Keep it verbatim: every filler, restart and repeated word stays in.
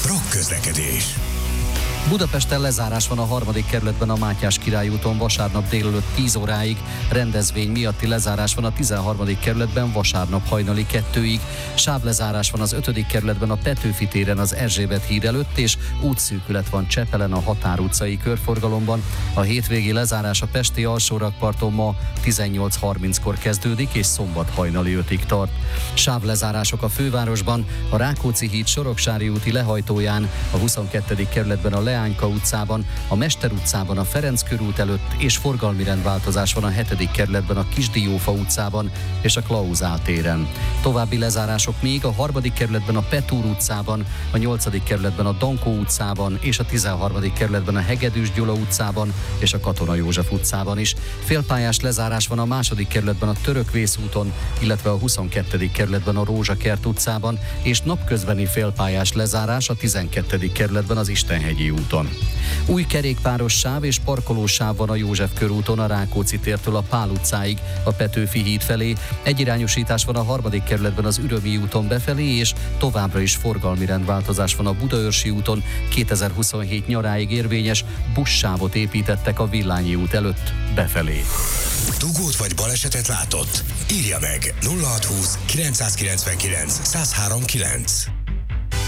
Rock közlekedés. Budapesten lezárás van a harmadik kerületben a Mátyás Király úton vasárnap délelőtt tíz óráig, rendezvény miatti lezárás van a tizenharmadik kerületben vasárnap hajnali kettőig, sávlezárás van az ötödik kerületben a Petőfi téren az Erzsébet híd előtt, és útszűkület van Csepelen a Határ utcai körforgalomban. A hétvégi lezárás a pesti alsórakparton ma tizennyolc harminckor kezdődik, és szombat hajnali ötig tart. Sávlezárások a fővárosban, a Rákóczi híd Soroksári úti lehajtóján, a huszonkettedik kerületben a Leányka utcában, a Mester utcában a Ferenc körút előtt, és forgalmi rendváltozás van a hetedik kerületben a Kisdiófa utcában és a Klauzál téren. További lezárások még a harmadik kerületben a Petúr utcában, a nyolcadik kerületben a Dankó utcában és a tizenharmadik kerületben a Hegedűs Gyula utcában és a Katona József utcában is. Félpályás lezárás van a második kerületben a Törökvész úton, illetve a huszonkettedik kerületben a Rózsakert utcában, és napközbeni félpályás lezárás a tizenkettedik kerületben az Istenhegyi úton. Új kerékpáros sáv és parkolós sáv van a József körúton a Rákóczi tértől a Pál utcáig, a Petőfi híd felé. Egyirányosítás van a harmadik kerületben az Ürömi úton befelé, és továbbra is forgalmi rendváltozás van a Budaörsi úton. kétezer-huszonhét nyaráig érvényes buszsávot építettek a Villányi út előtt befelé. Dugót vagy balesetet látott? Írja meg nulla hatszázhúsz kilencszázkilencvenkilenc százhárom kilenc.